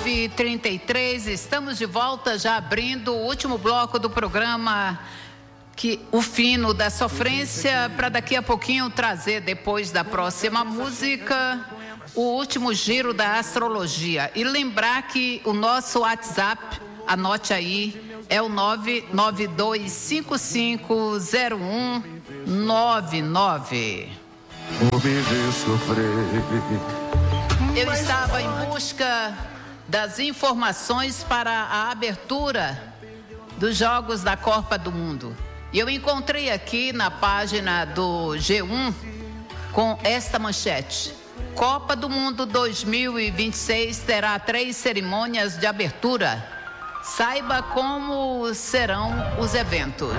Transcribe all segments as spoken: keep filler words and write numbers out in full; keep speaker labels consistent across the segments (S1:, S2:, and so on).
S1: nove e trinta e três, estamos de volta, já abrindo o último bloco do programa, que o fino da sofrência, para daqui a pouquinho trazer, depois da próxima música, o último giro da astrologia. E lembrar que o nosso WhatsApp, anote aí, é o nove nove dois cinco cinco zero um nove nove. Eu estava em busca das informações para a abertura dos Jogos da Copa do Mundo. E eu encontrei aqui na página do G um com esta manchete: Copa do Mundo dois mil e vinte e seis terá três cerimônias de abertura. Saiba como serão os eventos.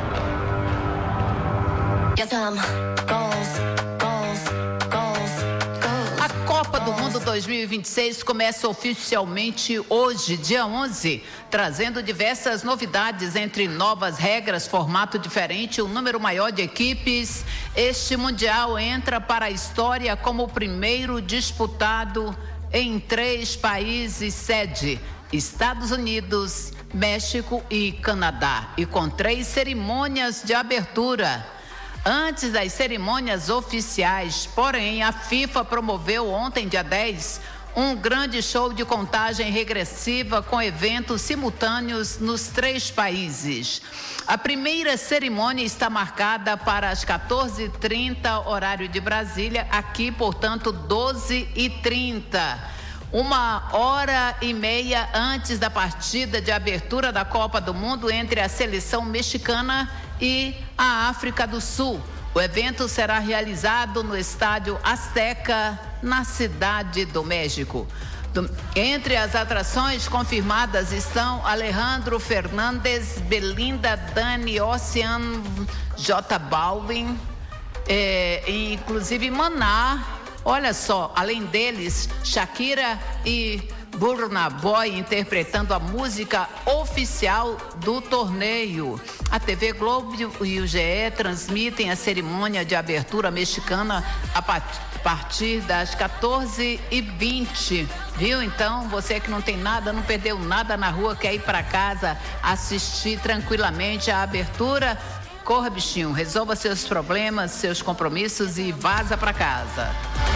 S1: A Copa do Mundo dois mil e vinte e seis começa oficialmente hoje, dia onze, trazendo diversas novidades, entre novas regras, formato diferente, um número maior de equipes. Este Mundial entra para a história como o primeiro disputado em três países sede: Estados Unidos, México e Canadá, e com três cerimônias de abertura. Antes das cerimônias oficiais, porém, a FIFA promoveu ontem, dia dez, um grande show de contagem regressiva com eventos simultâneos nos três países. A primeira cerimônia está marcada para as quatorze e trinta, horário de Brasília, aqui, portanto, doze e trinta. Uma hora e meia antes da partida de abertura da Copa do Mundo entre a seleção mexicana e a África do Sul. O evento será realizado no Estádio Azteca, na Cidade do México. Do, entre as atrações confirmadas estão Alejandro Fernandes, Belinda, Dani, Ocean, J Balvin, é, inclusive Maná. Olha só, além deles, Shakira e Burna Boy interpretando a música oficial do torneio. A T V Globo e o G E transmitem a cerimônia de abertura mexicana a partir das quatorze e vinte. Viu? Então, você que não tem nada, não perdeu nada na rua, quer ir para casa assistir tranquilamente a abertura, corra, bichinho, resolva seus problemas, seus compromissos e vaza para casa.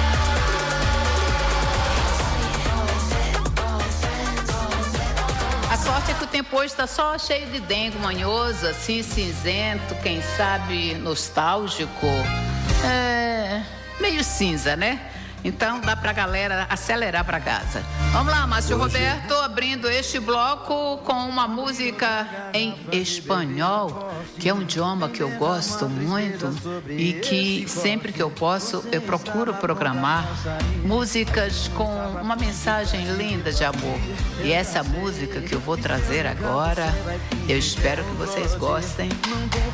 S1: A sorte é que o tempo hoje está só cheio de dengue, manhoso, assim, cinzento, quem sabe nostálgico, é, meio cinza, né? Então dá pra galera acelerar pra casa. Vamos lá, Márcio Roberto, abrindo este bloco com uma música em espanhol, que é um idioma que eu gosto muito e que sempre que eu posso eu procuro programar músicas com uma mensagem linda de amor. E essa música que eu vou trazer agora, eu espero que vocês gostem.